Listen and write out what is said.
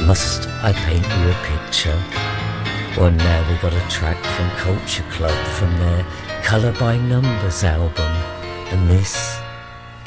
Must I paint you a picture? Well, now we got a track from Culture Club from their Colour by Numbers album, and this